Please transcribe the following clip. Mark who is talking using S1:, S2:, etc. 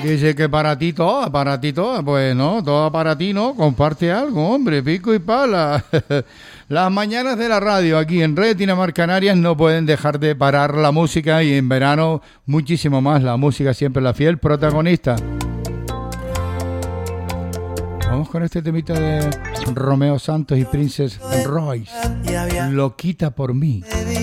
S1: Dice que para ti todo, pues no, todo para ti no, comparte algo, hombre, pico y pala. Las mañanas de la radio aquí en Red Dinamarca Canarias no pueden dejar de parar la música y en verano muchísimo más, la música siempre la fiel protagonista. Vamos con este temita de Romeo Santos y Princess Royce, Loquita por mí.